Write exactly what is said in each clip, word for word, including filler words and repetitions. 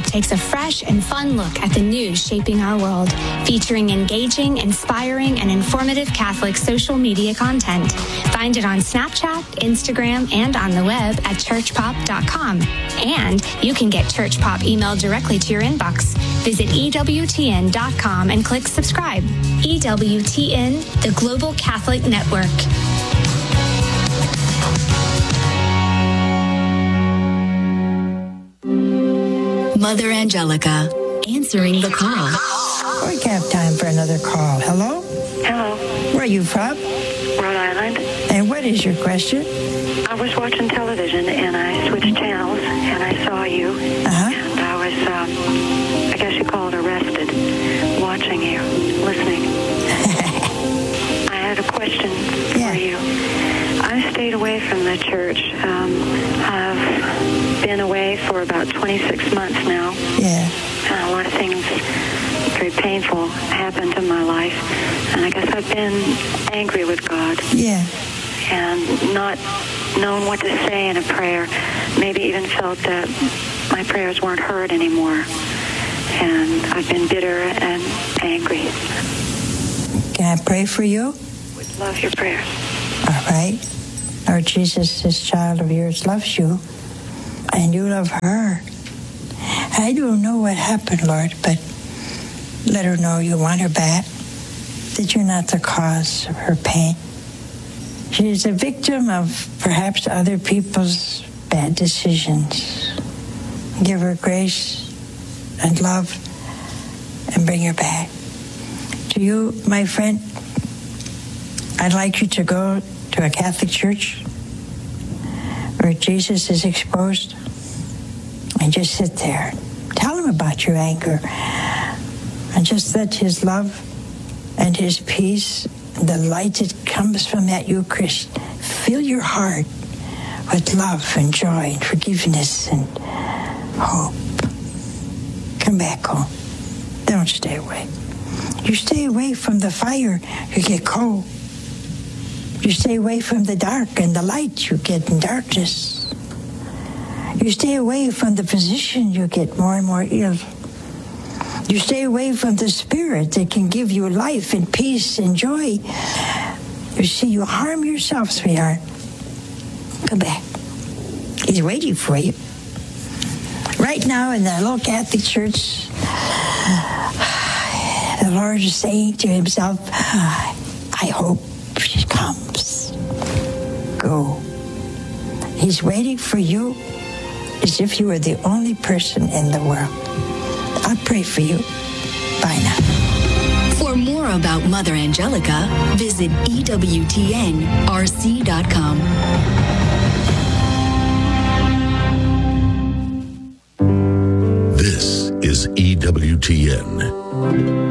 takes a fresh and fun look at the news shaping our world, featuring engaging, inspiring, and informative Catholic social media content. Find it on Snapchat, Instagram, and on the web at church pop dot com. And you can get Church Pop emailed directly to your inbox. Visit E W T N dot com and click subscribe. E W T N, the Global Catholic Network. Mother Angelica, answering the call. We have time for another call. Hello? Hello. Where are you from? Rhode Island. And what is your question? I was watching television and I switched channels and I saw you. Uh-huh. And I was, um, I guess you call it arrested, watching you, listening. I had a question yeah. for you. I stayed away from the church. Um, I've been away for about twenty-six months now. Yeah. And a lot of things very painful happened in my life. And I guess I've been angry with God. Yeah. And not known what to say in a prayer. Maybe even felt that my prayers weren't heard anymore. And I've been bitter and angry. Can I pray for you? Would love your prayers. All right. Lord Jesus, this child of yours loves you, and you love her. I don't know what happened, Lord, but let her know you want her back, that you're not the cause of her pain. She is a victim of perhaps other people's bad decisions. Give her grace and love and bring her back. To you, my friend, I'd like you to go to a Catholic church where Jesus is exposed and just sit there. Tell him about your anger and just let his love and his peace, the light that comes from that Eucharist, fill your heart with love and joy and forgiveness and hope. Come back home. Don't stay away. You stay away from the fire, you get cold. You stay away from the dark and the light, you get in darkness. You stay away from the physician, you get more and more ill. You stay away from the Spirit that can give you life and peace and joy. You see, you harm yourself, sweetheart. Come back. He's waiting for you. Right now in the little Catholic church, the Lord is saying to himself, I hope she comes. Go. He's waiting for you as if you were the only person in the world. I'll pray for you. Bye now. For more about Mother Angelica, visit E W T N R C dot com. This is E W T N.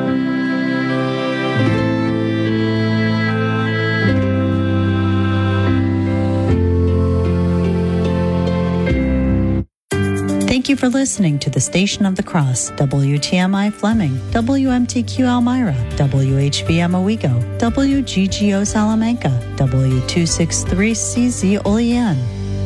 Thank you for listening to the Station of the Cross, W T M I Fleming, W M T Q Elmira, W H V M Owego, W G G O Salamanca, W two sixty-three C Z Olean.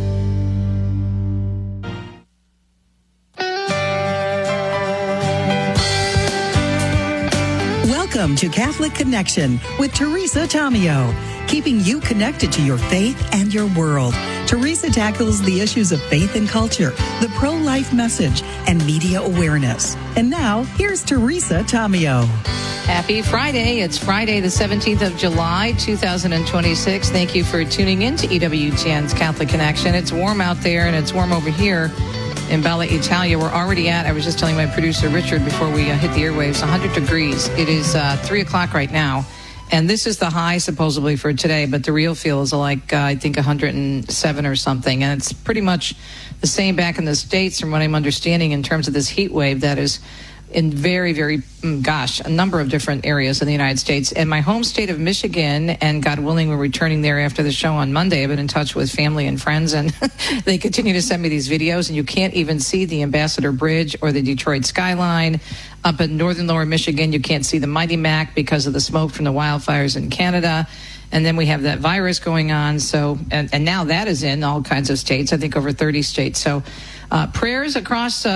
Welcome to Catholic Connection with Teresa Tomeo, keeping you connected to your faith and your world. Teresa tackles the issues of faith and culture, the pro-life message, and media awareness. And now, here's Teresa Tomeo. Happy Friday. It's Friday, the seventeenth of July, two thousand twenty-six. Thank you for tuning in to E W T N's Catholic Connection. It's warm out there, and it's warm over here in Bella Italia. We're already at, I was just telling my producer, Richard, before we uh, hit the airwaves, one hundred degrees. It is uh, three o'clock right now. And this is the high, supposedly, for today, but the real feel is like, uh, I think, one hundred seven or something. And it's pretty much the same back in the States, from what I'm understanding, in terms of this heat wave that is in very, very, gosh, a number of different areas in the United States. And my home state of Michigan, and God willing, we're returning there after the show on Monday. I've been in touch with family and friends, and they continue to send me these videos, and you can't even see the Ambassador Bridge or the Detroit skyline. Up in northern lower Michigan, you can't see the Mighty Mac because of the smoke from the wildfires in Canada. And then we have that virus going on. So, and, and now that is in all kinds of states, I think over thirty states. So uh, prayers across uh,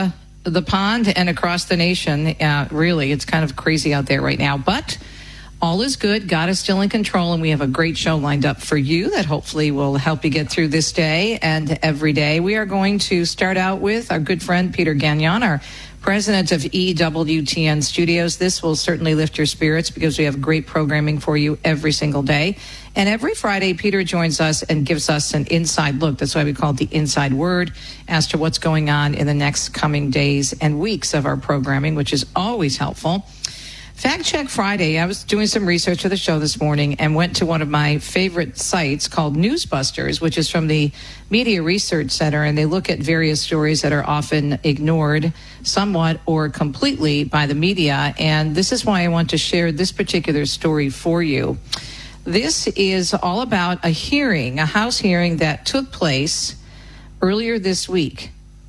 the pond and across the nation. Uh, really, it's kind of crazy out there right now. But all is good. God is still in control, and we have a great show lined up for you that hopefully will help you get through this day and every day. We are going to start out with our good friend Peter Gagnon, our president of E W T N Studios. This will certainly lift your spirits because we have great programming for you every single day. And every Friday, Peter joins us and gives us an inside look. That's why we call it the Inside Word as to what's going on in the next coming days and weeks of our programming, which is always helpful. Fact Check Friday, I was doing some research for the show this morning and went to one of my favorite sites called Newsbusters, which is from the Media Research Center, and they look at various stories that are often ignored somewhat or completely by the media. And this is why I want to share this particular story for you. This is all about a hearing, a House hearing that took place earlier this week.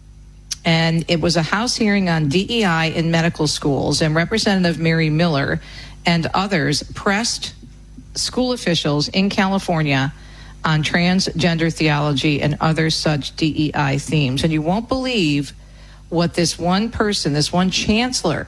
And it was a House hearing on D E I in medical schools, and Representative Mary Miller and others pressed school officials in California on transgender theology and other such D E I themes. And you won't believe what this one person, this one chancellor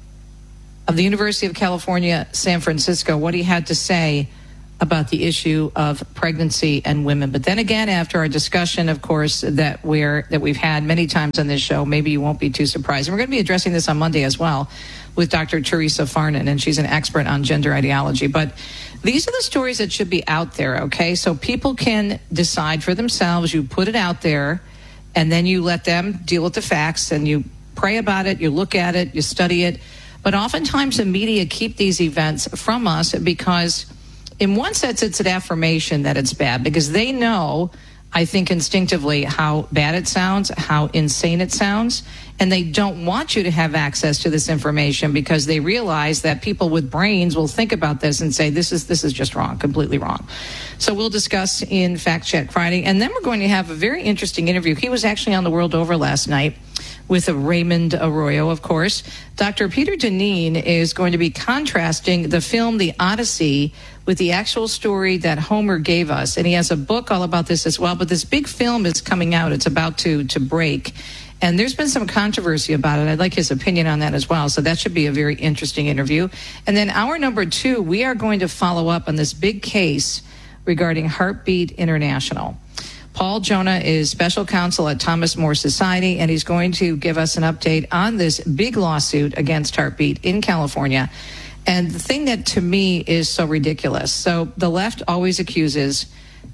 of the University of California, San Francisco, what he had to say about the issue of pregnancy and women. But then again, after our discussion, of course, that we're that we've had many times on this show, maybe you won't be too surprised. And we're going to be addressing this on Monday as well with Doctor Teresa Farnan, and she's an expert on gender ideology. But these are the stories that should be out there, okay? So people can decide for themselves. You put it out there, and then you let them deal with the facts, and you pray about it, you look at it, you study it. But oftentimes the media keep these events from us because in one sense, it's an affirmation that it's bad because they know, I think instinctively, how bad it sounds, how insane it sounds, and they don't want you to have access to this information because they realize that people with brains will think about this and say, this is this is just wrong, completely wrong. So we'll discuss in Fact Check Friday, and then we're going to have a very interesting interview. He was actually on The World Over last night with Raymond Arroyo, of course. Doctor Peter Deneen is going to be contrasting the film The Odyssey with the actual story that Homer gave us. And he has a book all about this as well. But this big film is coming out. It's about to, to break. And there's been some controversy about it. I'd like his opinion on that as well. So that should be a very interesting interview. And then hour number two, we are going to follow up on this big case regarding Heartbeat International. Paul Jonah is special counsel at Thomas More Society, and he's going to give us an update on this big lawsuit against Heartbeat in California. And the thing that to me is so ridiculous. So the left always accuses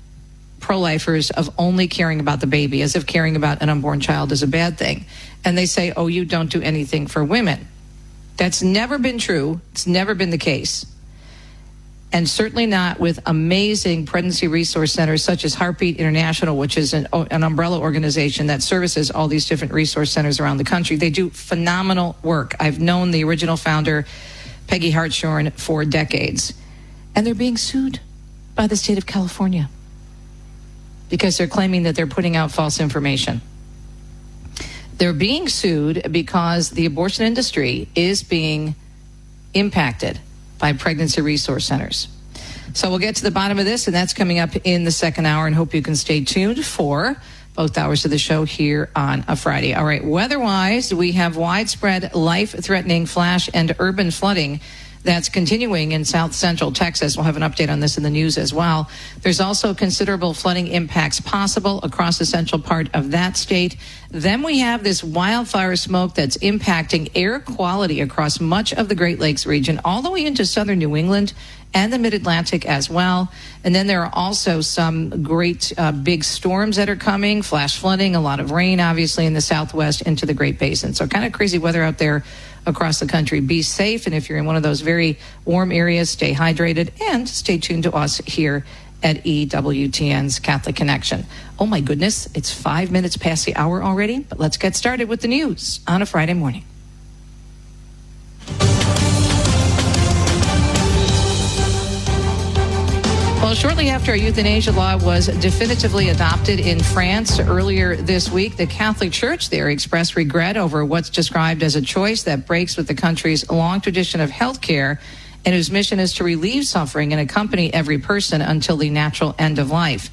pro-lifers of only caring about the baby, as if caring about an unborn child is a bad thing. And they say, oh, you don't do anything for women. That's never been true. It's never been the case. And certainly not with amazing pregnancy resource centers such as Heartbeat International, which is an, an umbrella organization that services all these different resource centers around the country. They do phenomenal work. I've known the original founder, Peggy Hartshorn, for decades. And they're being sued by the state of California because they're claiming that they're putting out false information. They're being sued because the abortion industry is being impacted by pregnancy resource centers. So we'll get to the bottom of this, and that's coming up in the second hour, and hope you can stay tuned for both hours of the show here on a Friday. All right, weather-wise, we have widespread life-threatening flash and urban flooding that's continuing in south central Texas. We'll have an update on this in the news as well. There's also considerable flooding impacts possible across the central part of that state. Then we have this wildfire smoke that's impacting air quality across much of the Great Lakes region, all the way into southern New England and the mid-Atlantic as well. And then there are also some great uh, big storms that are coming, flash flooding, a lot of rain, obviously, in the southwest into the Great Basin. So kind of crazy weather out there across the country. Be safe, and if you're in one of those very warm areas, stay hydrated, and stay tuned to us here at E W T N's Catholic Connection. Oh my goodness, it's five minutes past the hour already, but let's get started with the news on a Friday morning. Well, shortly after a euthanasia law was definitively adopted in France earlier this week, the Catholic Church there expressed regret over what's described as a choice that breaks with the country's long tradition of health care and whose mission is to relieve suffering and accompany every person until the natural end of life.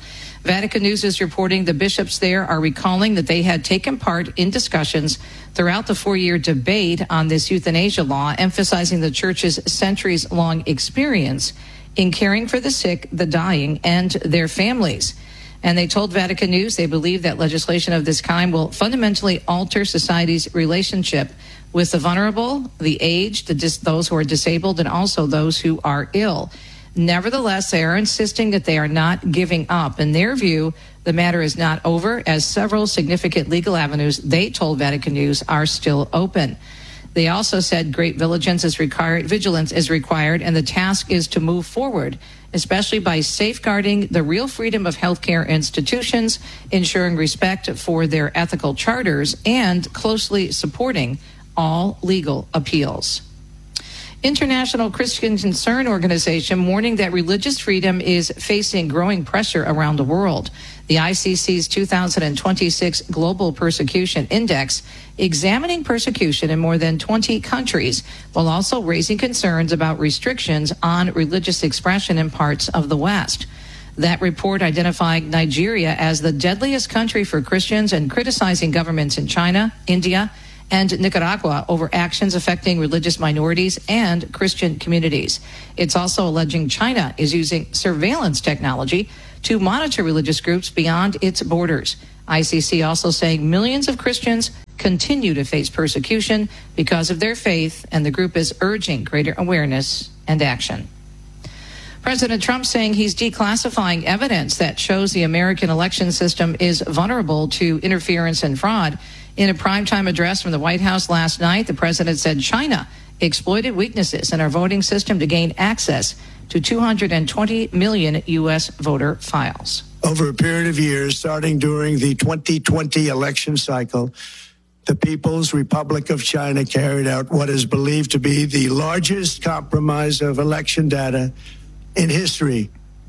Vatican News is reporting the bishops there are recalling that they had taken part in discussions throughout the four-year debate on this euthanasia law, emphasizing the church's centuries-long experience in caring for the sick, the dying, and their families. And they told Vatican News they believe that legislation of this kind will fundamentally alter society's relationship with the vulnerable, the aged, the dis- those who are disabled, and also those who are ill. Nevertheless, they are insisting that they are not giving up. In their view, the matter is not over, as several significant legal avenues, they told Vatican News, are still open. They also said great vigilance is required, vigilance is required, and the task is to move forward, especially by safeguarding the real freedom of healthcare institutions, ensuring respect for their ethical charters, and closely supporting all legal appeals. International Christian Concern Organization warning that religious freedom is facing growing pressure around the world. The I C C's two thousand twenty-six Global Persecution Index examining persecution in more than twenty countries, while also raising concerns about restrictions on religious expression in parts of the West. That report identified Nigeria as the deadliest country for Christians and criticizing governments in China, India, and Nicaragua over actions affecting religious minorities and Christian communities. It's also alleging China is using surveillance technology to monitor religious groups beyond its borders. I C C also saying millions of Christians continue to face persecution because of their faith, and the group is urging greater awareness and action. President Trump saying he's declassifying evidence that shows the American election system is vulnerable to interference and fraud. In a primetime address from the White House last night, the president said China exploited weaknesses in our voting system to gain access to two hundred twenty million U S voter files. Over a period of years, starting during the twenty twenty election cycle, the People's Republic of China carried out what is believed to be the largest compromise of election data in history.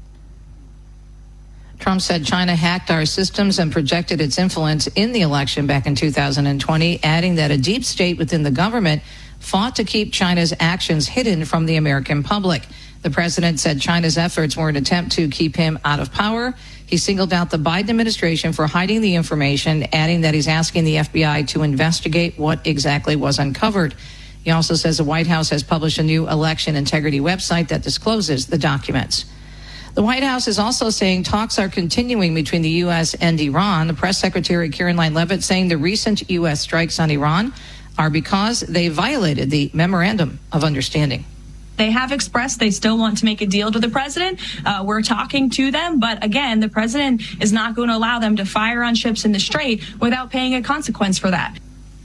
Trump said China hacked our systems and projected its influence in the election back in two thousand twenty, adding that a deep state within the government fought to keep China's actions hidden from the American public. The president said China's efforts were an attempt to keep him out of power. He singled out the Biden administration for hiding the information, adding that he's asking the F B I to investigate what exactly was uncovered. He also says the White House has published a new election integrity website that discloses the documents. The White House is also saying talks are continuing between the U S and Iran. The press secretary, Caroline Leavitt, saying the recent U S strikes on Iran are because they violated the Memorandum of Understanding. They have expressed they still want to make a deal to the president. Uh, we're talking to them. But again, the president is not going to allow them to fire on ships in the Strait without paying a consequence for that.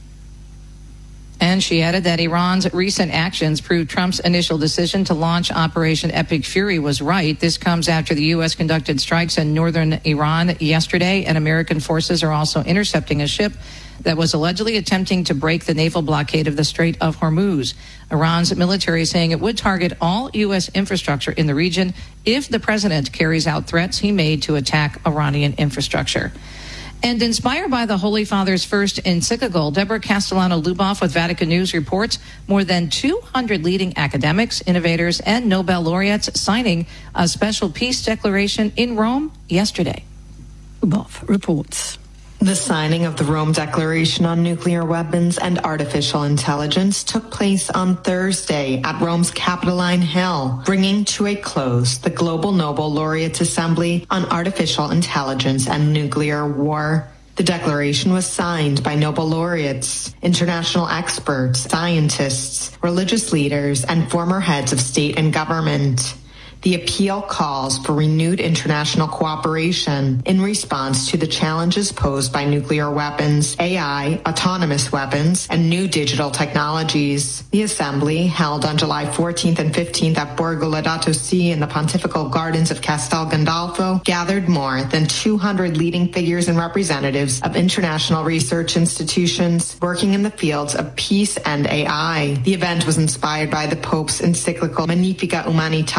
And she added that Iran's recent actions prove Trump's initial decision to launch Operation Epic Fury was right. This comes after the U S conducted strikes in northern Iran yesterday, and American forces are also intercepting a ship that was allegedly attempting to break the naval blockade of the Strait of Hormuz. Iran's military is saying it would target all U S infrastructure in the region if the president carries out threats he made to attack Iranian infrastructure. And inspired by the Holy Father's first encyclical, Deborah Castellano-Luboff with Vatican News reports more than two hundred leading academics, innovators, and Nobel laureates signing a special peace declaration in Rome yesterday. Luboff reports. The signing of the Rome Declaration on Nuclear Weapons and Artificial Intelligence took place on Thursday at Rome's Capitoline Hill, bringing to a close the Global Nobel Laureates Assembly on Artificial Intelligence and Nuclear War. The declaration was signed by Nobel laureates, international experts, scientists, religious leaders, and former heads of state and government. The appeal calls for renewed international cooperation in response to the challenges posed by nuclear weapons, A I, autonomous weapons, and new digital technologies. The assembly, held on July fourteenth and fifteenth at Borgo Laudato Si in the Pontifical Gardens of Castel Gandolfo, gathered more than two hundred leading figures and representatives of international research institutions working in the fields of peace and A I. The event was inspired by the Pope's encyclical Magnificat Humanitas,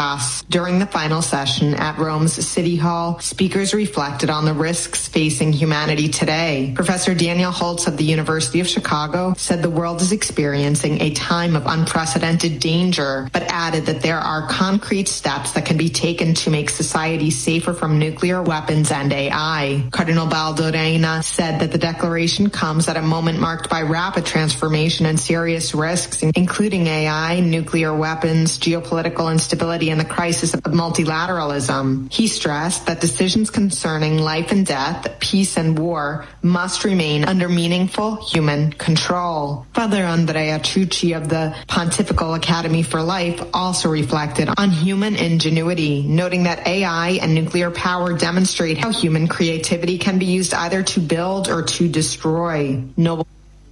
During the final session at Rome's City Hall, speakers reflected on the risks facing humanity today. Professor Daniel Holtz of the University of Chicago said the world is experiencing a time of unprecedented danger, but added that there are concrete steps that can be taken to make society safer from nuclear weapons and A I. Cardinal Baldorena said that the declaration comes at a moment marked by rapid transformation and serious risks, including A I, nuclear weapons, geopolitical instability, and the crisis of multilateralism. He stressed that decisions concerning life and death, peace and war must remain under meaningful human control. Father Andrea Ciucci of the Pontifical Academy for Life also reflected on human ingenuity, noting that A I and nuclear power demonstrate how human creativity can be used either to build or to destroy. Noble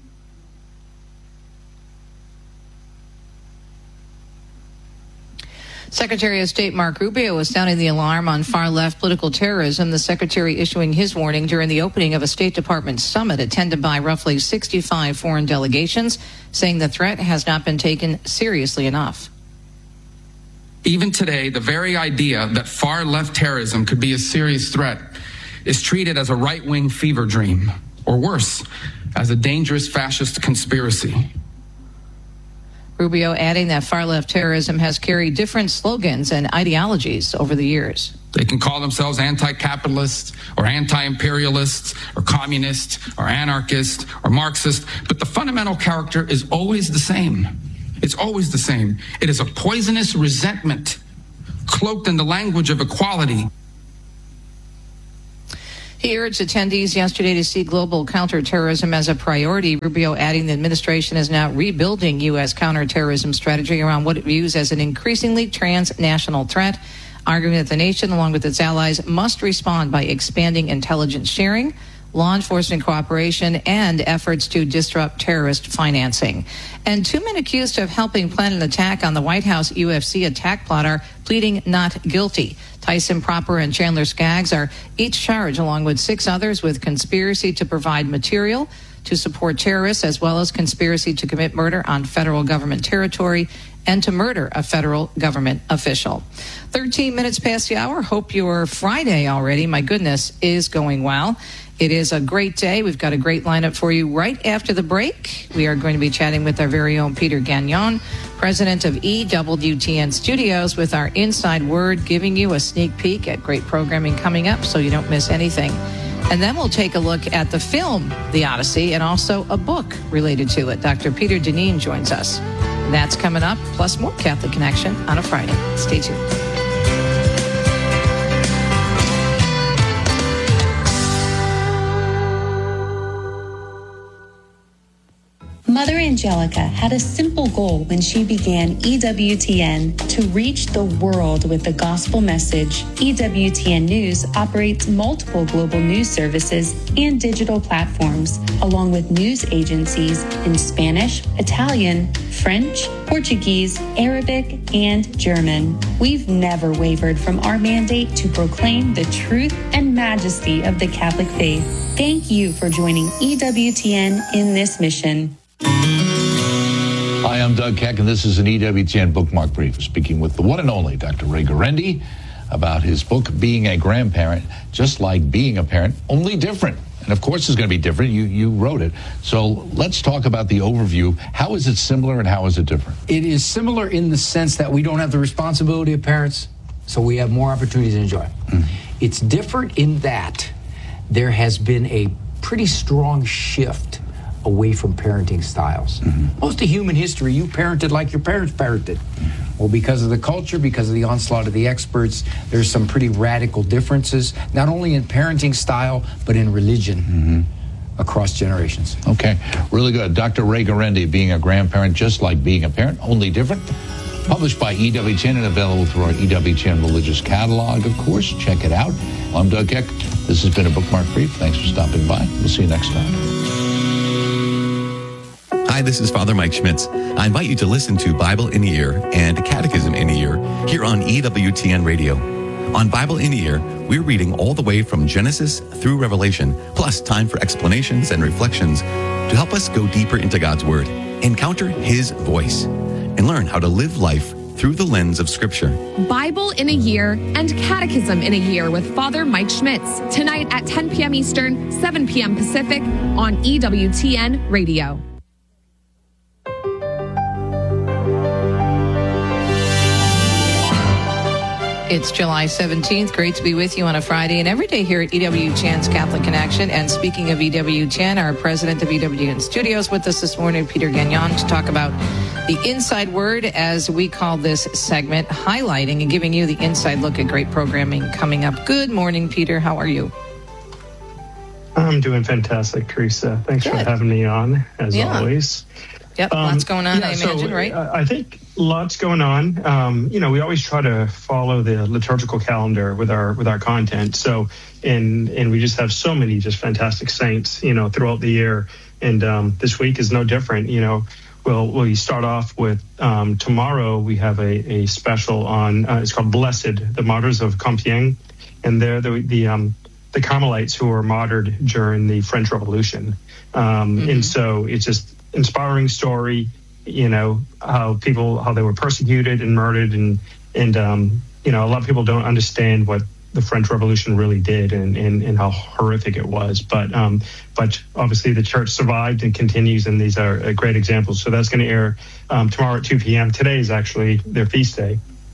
Secretary of State Marco Rubio was sounding the alarm on far-left political terrorism, the secretary issuing his warning during the opening of a State Department summit attended by roughly sixty-five foreign delegations, saying the threat has not been taken seriously enough. Even today, the very idea that far-left terrorism could be a serious threat is treated as a right-wing fever dream, or worse, as a dangerous fascist conspiracy. Rubio adding that far-left terrorism has carried different slogans and ideologies over the years. They can call themselves anti-capitalist or anti-imperialist or communist or anarchist or Marxist, but the fundamental character is always the same. It's always the same. It is a poisonous resentment cloaked in the language of equality. He urged attendees yesterday to see global counterterrorism as a priority, Rubio adding the administration is now rebuilding U S counterterrorism strategy around what it views as an increasingly transnational threat, arguing that the nation, along with its allies, must respond by expanding intelligence sharing, law enforcement cooperation, and efforts to disrupt terrorist financing. And two men accused of helping plan an attack on the White House U F C attack plot are pleading not guilty. Tyson Proper and Chandler Skaggs are each charged, along with six others, with conspiracy to provide material to support terrorists, as well as conspiracy to commit murder on federal government territory and to murder a federal government official. thirteen minutes past the hour. Hope your Friday already, my goodness, is going well. It is a great day. We've got a great lineup for you right after the break. We are going to be chatting with our very own Peter Gagnon, president of E W T N Studios, with our Inside Word, giving you a sneak peek at great programming coming up so you don't miss anything. And then we'll take a look at the film, The Odyssey, and also a book related to it. Doctor Peter Deneen joins us. That's coming up, plus more Catholic Connection on a Friday. Stay tuned. Mother Angelica had a simple goal when she began E W T N: to reach the world with the gospel message. E W T N News operates multiple global news services and digital platforms, along with news agencies in Spanish, Italian, French, Portuguese, Arabic, and German. We've never wavered from our mandate to proclaim the truth and majesty of the Catholic faith. Thank you for joining E W T N in this mission. Hi, I'm Doug Keck, and this is an E W T N Bookmark Brief, speaking with the one and only Doctor Ray Guarendi about his book, Being a Grandparent, Just Like Being a Parent, Only Different. And of course it's going to be different. You you wrote it. So let's talk about the overview. How is it similar and how is it different? It is similar in the sense that we don't have the responsibility of parents, so we have more opportunities to enjoy. Mm-hmm. It's different in that there has been a pretty strong shift away from parenting styles. Mm-hmm. Most of human history, you parented like your parents parented. Mm-hmm. Well, because of the culture, because of the onslaught of the experts, there's some pretty radical differences, not only in parenting style, but in religion mm-hmm. across generations. Okay, really good. Doctor Ray Guarendi, Being a Grandparent, Just Like Being a Parent, Only Different. Published by E W T N and available through our E W T N Religious Catalog, of course. Check it out. I'm Doug Keck. This has been a Bookmark Brief. Thanks for stopping by. We'll see you next time. Hi, this is Father Mike Schmitz. I invite you to listen to Bible in a Year and Catechism in a Year here on E W T N Radio. On Bible in a Year, we're reading all the way from Genesis through Revelation, plus time for explanations and reflections to help us go deeper into God's Word, encounter His voice, and learn how to live life through the lens of Scripture. Bible in a Year and Catechism in a Year with Father Mike Schmitz. Tonight at ten p.m. Eastern, seven p.m. Pacific on E W T N Radio. It's July seventeenth. Great to be with you on a Friday and every day here at E W T N's Catholic Connection. And speaking of E W T N, our president of E W T N Studios with us this morning, Peter Gagnon, to talk about the Inside Word, as we call this segment, highlighting and giving you the inside look at great programming coming up. Good morning, Peter. How are you? I'm doing fantastic, Teresa. Thanks Good. for having me on, as yeah. always. Yep, um, lots going on, yeah, I imagine, so, right? I think lots going on. Um, you know, we always try to follow the liturgical calendar with our with our content. So, and and we just have so many just fantastic saints, you know, throughout the year. And um, this week is no different. You know, we'll we start off with um, tomorrow. We have a, a special on. Uh, it's called Blessed, the Martyrs of Compiègne, and they're the the um, the Carmelites who were martyred during the French Revolution. Um, mm-hmm. And so it's just inspiring story, you know, how people, how they were persecuted and murdered. And, and um, you know, a lot of people don't understand what the French Revolution really did and, and, and how horrific it was. But um, but obviously the church survived and continues, and these are uh, great examples. So that's going to air um, tomorrow at two p.m. Today is actually their feast day.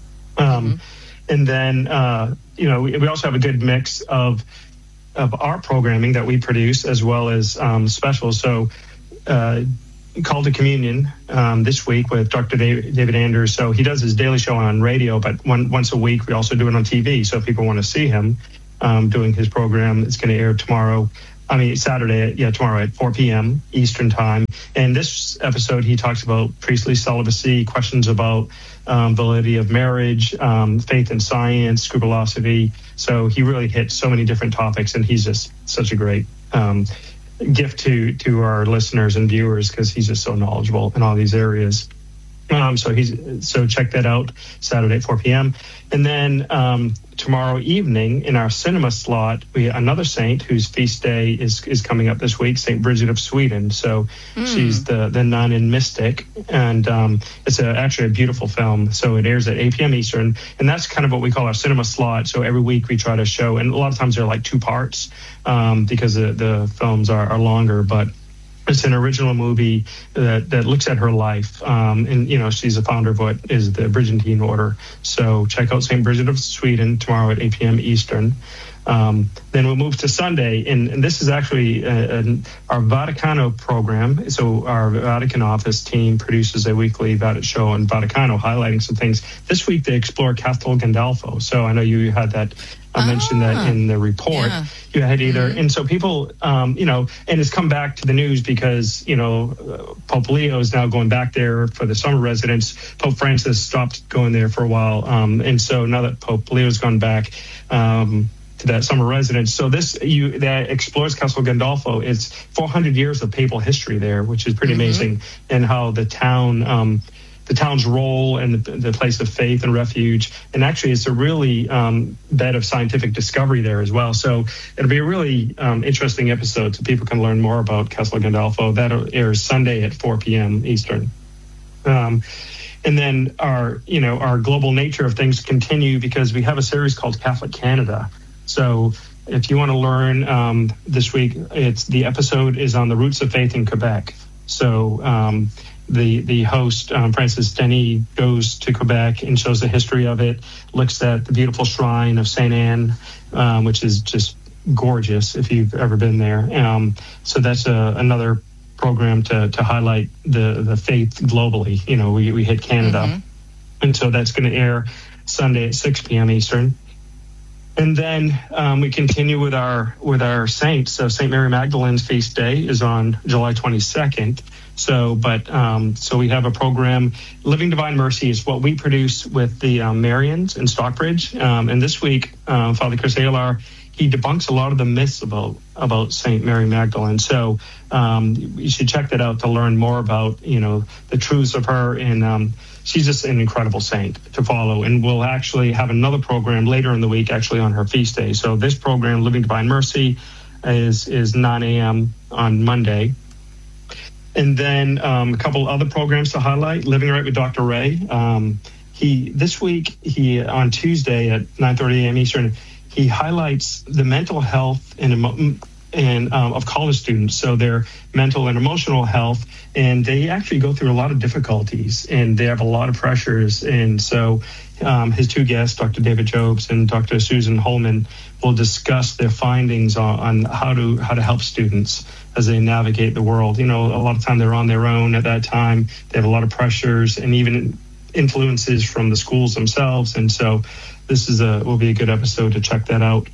Um, mm-hmm. And then, uh, you know, we, we also have a good mix of of our programming that we produce, as well as um, specials. So uh, Call to Communion um, this week with Doctor David Anders. So he does his daily show on radio, but one, once a week we also do it on T V. So if people want to see him um, doing his program, it's going to air tomorrow. I mean, Saturday, yeah, tomorrow at four p.m. Eastern time. And this episode, he talks about priestly celibacy, questions about um, validity of marriage, um, faith and science, scrupulosity. So he really hits so many different topics, and he's just such a great um, gift to to our listeners and viewers, because he's just so knowledgeable in all these areas. Um, so he's so check that out Saturday at four p.m. And then um, tomorrow evening in our cinema slot, we another saint whose feast day is is coming up this week, Saint Bridget of Sweden. So mm. she's the the nun and mystic, and um, it's a, actually a beautiful film. So it airs at eight p.m. Eastern, and that's kind of what we call our cinema slot. So every week we try to show, and a lot of times they're like two parts um, because the, the films are, are longer, but it's an original movie that, that looks at her life. Um, and, you know, she's a founder of what is the Byzantine Order. So check out Saint Bridget of Sweden tomorrow at eight p.m. Eastern. Um, then we'll move to Sunday. And, and this is actually a, a, our Vaticano program. So our Vatican office team produces a weekly Vatican show in Vaticano highlighting some things. This week they explore Castel Gandolfo. So I know you had that. I ah, mentioned that in the report. Yeah. You had either, mm-hmm. and so people, um, you know, and it's come back to the news because, you know, uh, Pope Leo is now going back there for the summer residence. Pope Francis stopped going there for a while. Um, and so now that Pope Leo's gone back um, to that summer residence, so this, you that explores Castel Gandolfo. It's four hundred years of papal history there, which is pretty mm-hmm. amazing, and how the town, um, the town's role and the, the place of faith and refuge. And actually, it's a really um, bed of scientific discovery there as well. So it'll be a really um, interesting episode so people can learn more about Castel Gandolfo. That airs Sunday at four p.m. Eastern. Um, and then our, you know, our global nature of things continue because we have a series called Catholic Canada. So if you want to learn um, this week, it's the episode is on the roots of faith in Quebec. So um, the the host, um, Francis Denis, goes to Quebec and shows the history of it, looks at the beautiful shrine of Saint Anne, um, which is just gorgeous if you've ever been there. Um, so that's a, another program to to highlight the, the faith globally. You know, we, we hit Canada. Mm-hmm. And so that's going to air Sunday at six p.m. Eastern. And then um, we continue with our with our saints. So Saint Mary Magdalene's feast day is on July twenty-second. So, but um, so we have a program. Living Divine Mercy is what we produce with the um, Marians in Stockbridge. Um, and this week, uh, Father Chris Alar, he debunks a lot of the myths about about Saint Mary Magdalene. So um, you should check that out to learn more about, you know, the truths of her. And um, she's just an incredible saint to follow. And we'll actually have another program later in the week, actually on her feast day. So this program, Living Divine Mercy, is is nine a.m. on Monday. And then um, a couple other programs to highlight. Living Right with Doctor Ray. Um, he this week he on Tuesday at nine thirty a.m. Eastern, he highlights the mental health and emo- and um, of college students, so their mental and emotional health, and they actually go through a lot of difficulties, and they have a lot of pressures, and so um, his two guests, Doctor David Jobes and Doctor Susan Holman, will discuss their findings on, on how to how to help students as they navigate the world. You know, a lot of time they're on their own at that time. They have a lot of pressures and even influences from the schools themselves, and so this is a will be a good episode to check that out.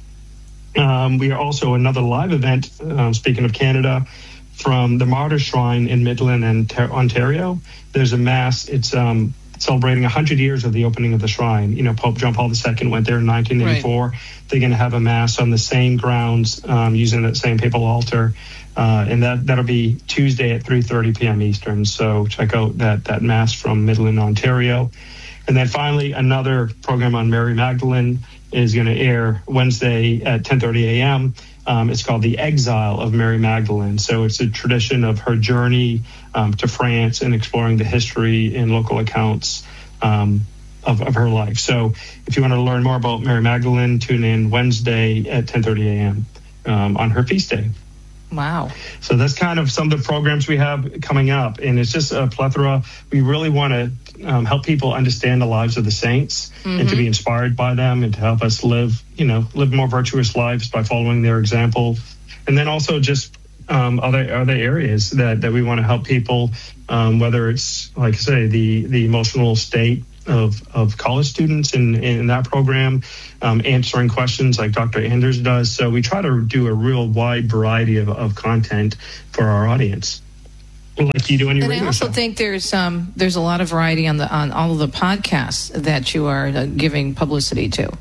Um, we are also another live event, um, speaking of Canada, from the Martyr Shrine in Midland and Ontario. There's a mass. It's um, celebrating one hundred years of the opening of the shrine. You know, Pope John Paul the Second went there in nineteen eighty-four. Right. They're going to have a mass on the same grounds, um, using that same papal altar. Uh, and that, that'll be Tuesday at three thirty p.m. Eastern. So check out that, that mass from Midland, Ontario. And then finally, another program on Mary Magdalene is going to air Wednesday at ten thirty a.m. Um, it's called The Exile of Mary Magdalene. So it's a tradition of her journey um, to France and exploring the history and local accounts um, of, of her life. So if you want to learn more about Mary Magdalene, tune in Wednesday at ten thirty a.m. Um, on her feast day. Wow. So that's kind of some of the programs we have coming up. And it's just a plethora. We really want to um, help people understand the lives of the saints mm-hmm. and to be inspired by them and to help us live, you know, live more virtuous lives by following their example. And then also just um, other other areas that, that we want to help people, um, whether it's, like I say, the, the emotional state of, of college students in, in that program, um, answering questions like Doctor Anders does. So we try to do a real wide variety of, of content for our audience, like you do on your and radio I also show. think there's um, there's a lot of variety on the on all of the podcasts that you are uh, giving publicity to.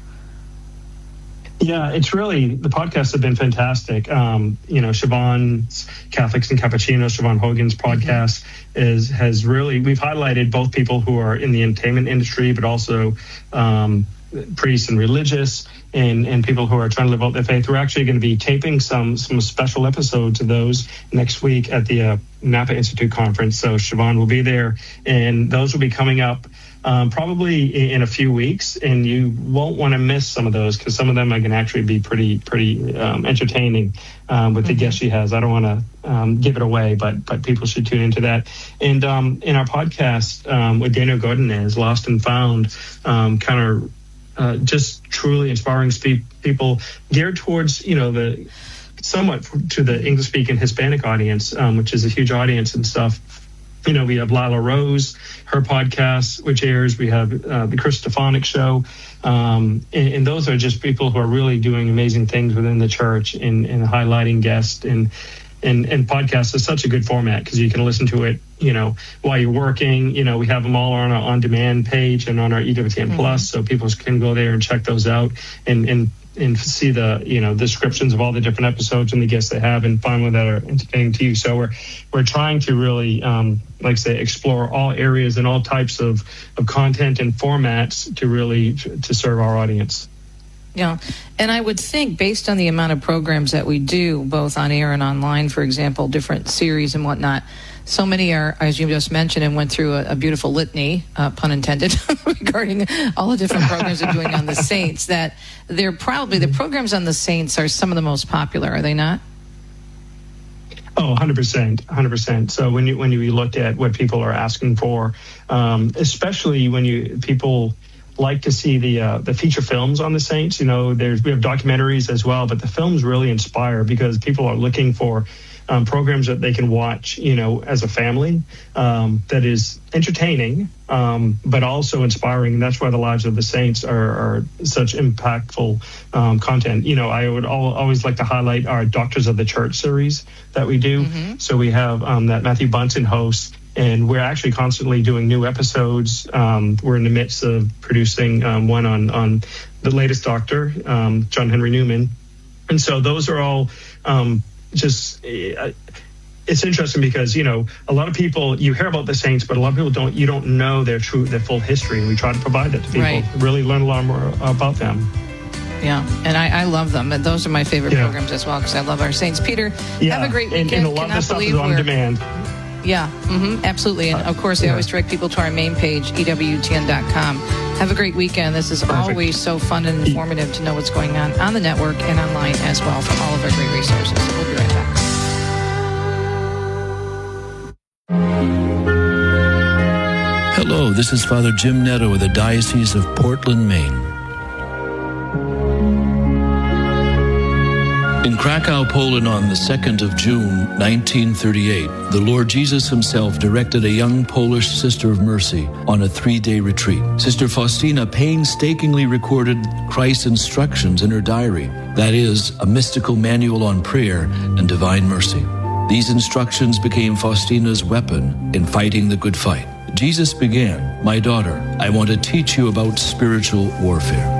Yeah, it's really, the podcasts have been fantastic. Um, you know, Siobhan's Catholics and Cappuccinos, Siobhan Hogan's podcast is has really, we've highlighted both people who are in the entertainment industry, but also um, priests and religious and, and people who are trying to live out their faith. We're actually going to be taping some some special episodes of those next week at the uh, Napa Institute conference. So Siobhan will be there, and those will be coming up Um, probably in a few weeks, and you won't want to miss some of those because some of them are going to actually be pretty, pretty um, entertaining um, with the mm-hmm. guest she has. I don't want to um, give it away, but but people should tune into that. And um, in our podcast um, with Daniel Godinez, Lost and Found, um, kind of uh, just truly inspiring spe- people geared towards, you know, the somewhat to the English-speaking Hispanic audience, um, which is a huge audience and stuff. You know, we have Lila Rose, her podcast, which airs. We have uh, the Chris Stefanik Show. Um, and, and those are just people who are really doing amazing things within the church and, and highlighting guests. And, and, and podcasts is such a good format because you can listen to it, you know, while you're working. You know, we have them all on our on-demand page and on our E W T N mm-hmm. Plus, so people can go there and check those out and, and and see the, you know, descriptions of all the different episodes and the guests they have and find one that are entertaining to you. So we're we're trying to really, um, like I say, explore all areas and all types of, of content and formats to really to serve our audience. Yeah, and I would think based on the amount of programs that we do, both on air and online, for example, different series and whatnot, so many are, as you just mentioned, and went through a, a beautiful litany, uh, pun intended, regarding all the different programs they're doing on the saints, that they're probably, the programs on the saints are some of the most popular, are they not? Oh, one hundred percent, one hundred percent. So when you when you look at what people are asking for, um, especially when you people like to see the uh, the feature films on the saints, you know, there's we have documentaries as well, but the films really inspire because people are looking for um, programs that they can watch, you know, as a family, um, that is entertaining, um, but also inspiring. And that's why the lives of the saints are, are such impactful um, content. You know, I would al- always like to highlight our Doctors of the Church series that we do. Mm-hmm. So we have um, that Matthew Bunson hosts, and we're actually constantly doing new episodes. Um, we're in the midst of producing um, one on, on the latest doctor, um, John Henry Newman. And so those are all um, just, uh, it's interesting because, you know, a lot of people, you hear about the saints, but a lot of people don't, you don't know their true, their full history. And we try to provide that to people, right. really learn a lot more about them. Yeah, and I, I love them. And those are my favorite yeah. programs as well because I love our saints. Peter, yeah. have a great weekend. And, and a lot Cannot of the stuff believe is on we're... demand. Yeah, mm-hmm, absolutely. And, of course, I Yeah. always direct people to our main page, E W T N dot com. Have a great weekend. This is Perfect. always so fun and informative to know what's going on on the network and online as well from all of our great resources. We'll be right back. Hello, this is Father Jim Netto of the Diocese of Portland, Maine. In Krakow, Poland, on the second of June, nineteen thirty-eight, the Lord Jesus himself directed a young Polish Sister of Mercy on a three-day retreat. Sister Faustina painstakingly recorded Christ's instructions in her diary, that is, a mystical manual on prayer and divine mercy. These instructions became Faustina's weapon in fighting the good fight. Jesus began, "My daughter, I want to teach you about spiritual warfare."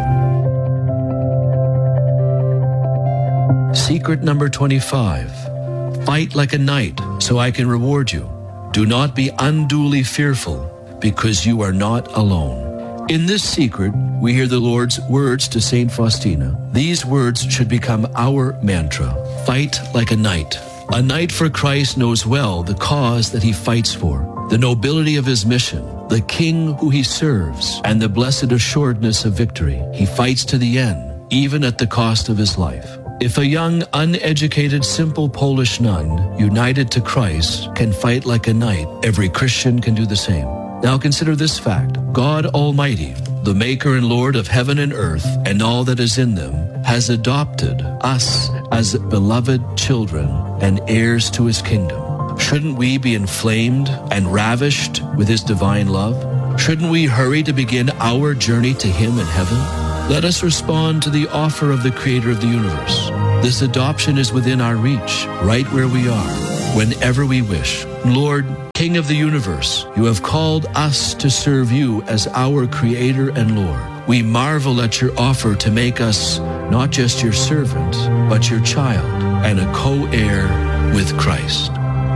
Secret number twenty-five. Fight like a knight so I can reward you. Do not be unduly fearful because you are not alone. In this secret, we hear the Lord's words to Saint Faustina. These words should become our mantra. Fight like a knight. A knight for Christ knows well the cause that he fights for, the nobility of his mission, the king who he serves, and the blessed assuredness of victory. He fights to the end, even at the cost of his life. If a young, uneducated, simple Polish nun, united to Christ, can fight like a knight, every Christian can do the same. Now consider this fact. God Almighty, the maker and Lord of heaven and earth and all that is in them, has adopted us as beloved children and heirs to his kingdom. Shouldn't we be inflamed and ravished with his divine love? Shouldn't we hurry to begin our journey to him in heaven? Let us respond to the offer of the Creator of the universe. This adoption is within our reach, right where we are, whenever we wish. Lord, King of the universe, you have called us to serve you as our Creator and Lord. We marvel at your offer to make us not just your servant, but your child and a co-heir with Christ.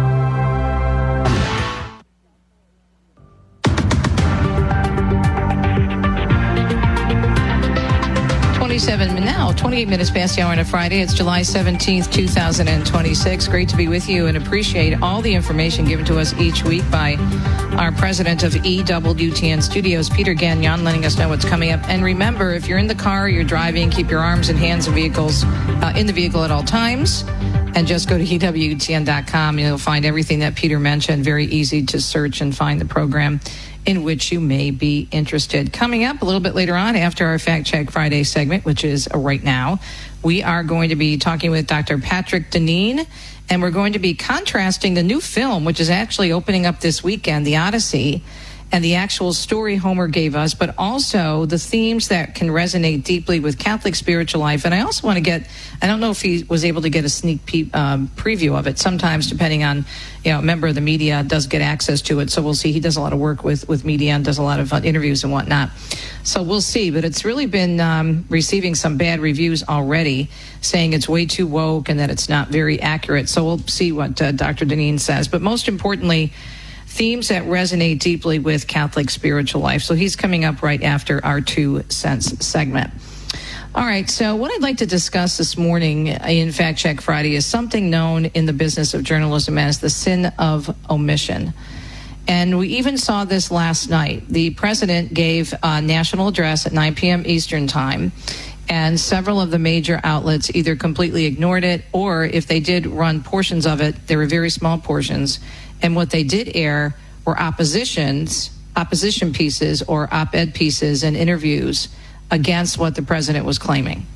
twenty-seven now, twenty-eight minutes past the hour on a Friday. It's July seventeenth, two thousand twenty-six. Great to be with you and appreciate all the information given to us each week by our president of E W T N Studios, Peter Gagnon, letting us know what's coming up. And remember, if you're in the car, you're driving, keep your arms and hands and vehicles uh, in the vehicle at all times. And just go to E W T N dot com. You'll find everything that Peter mentioned. Very easy to search and find the program in which you may be interested. Coming up a little bit later on after our Fact Check Friday segment, which is right now, we are going to be talking with Doctor Patrick Deneen, and we're going to be contrasting the new film, which is actually opening up this weekend, The Odyssey, and the actual story Homer gave us, but also the themes that can resonate deeply with Catholic spiritual life. And I also want to get, I don't know if he was able to get a sneak peek, um, preview of it. Sometimes, depending on, you know, a member of the media does get access to it. So we'll see. He does a lot of work with, with media and does a lot of uh, interviews and whatnot. So we'll see. But it's really been um, receiving some bad reviews already, saying it's way too woke and that it's not very accurate. So we'll see what uh, Doctor Deneen says. But most importantly, themes that resonate deeply with Catholic spiritual life. So he's coming up right after our Two Cents segment. All right, so what I'd like to discuss this morning in Fact Check Friday is something known in the business of journalism as the sin of omission. And we even saw this last night. The president gave a national address at nine p.m. Eastern time, and several of the major outlets either completely ignored it, or if they did run portions of it, they were very small portions. And what they did air were oppositions, opposition pieces or op-ed pieces and interviews against what the president was claiming.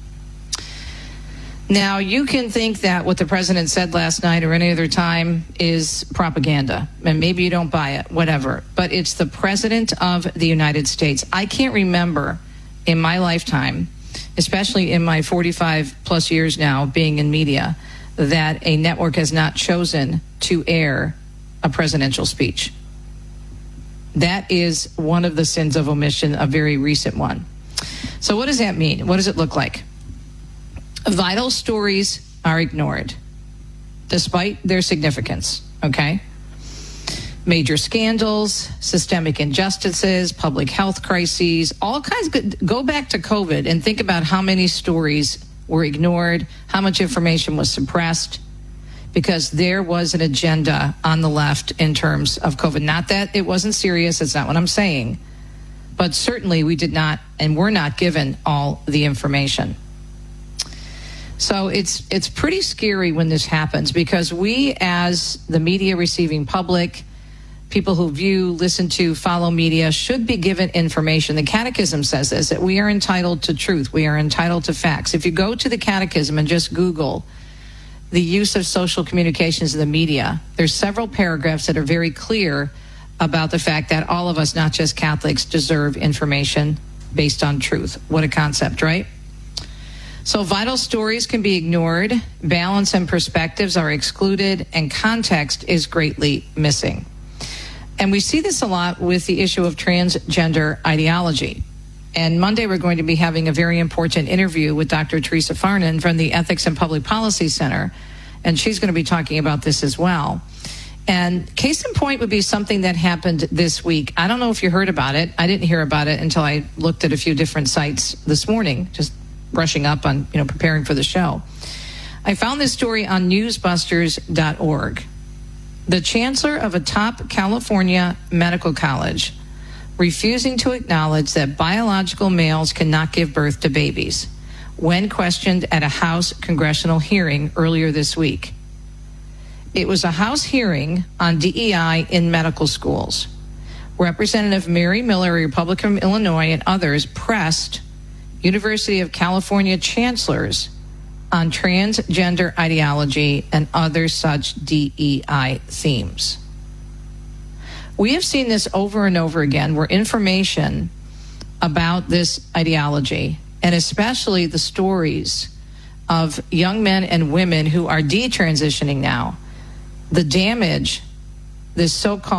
Now, you can think that what the president said last night or any other time is propaganda, and maybe you don't buy it, whatever. But it's the president of the United States. I can't remember in my lifetime, especially in my forty-five plus years now being in media, that a network has not chosen to air a presidential speech. That is one of the sins of omission, a very recent one. So what does that mean? What does it look like? Vital stories are ignored, despite their significance, okay? Major scandals, systemic injustices, public health crises, all kinds of, go back to COVID and think about how many stories were ignored, how much information was suppressed. because there was an agenda on the left in terms of COVID. Not that it wasn't serious, it's not what I'm saying, but certainly we did not and were not given all the information. So it's it's pretty scary when this happens, because we, as the media receiving public, people who view, listen to, follow media, should be given information. The Catechism says this, that we are entitled to truth. We are entitled to facts. If you go to the Catechism and just Google the use of social communications in the media, there's several paragraphs that are very clear about the fact that all of us, not just Catholics, deserve information based on truth. What a concept, right? So vital stories can be ignored, balance and perspectives are excluded, and context is greatly missing. And we see this a lot with the issue of transgender ideology. And Monday we're going to be having a very important interview with Doctor Teresa Farnan from the Ethics and Public Policy Center, and she's going to be talking about this as well. And case in point would be something that happened this week. I don't know if you heard about it. I didn't hear about it until I looked at a few different sites this morning, just brushing up on, you know, preparing for the show. I found this story on newsbusters dot org. The chancellor of a top California medical college refusing to acknowledge that biological males cannot give birth to babies when questioned at a House congressional hearing earlier this week. It was a House hearing on D E I in medical schools. Representative Mary Miller, a Republican from Illinois, and others pressed University of California chancellors on transgender ideology and other such D E I themes. We have seen this over and over again, where information about this ideology, and especially the stories of young men and women who are detransitioning now, the damage this so-called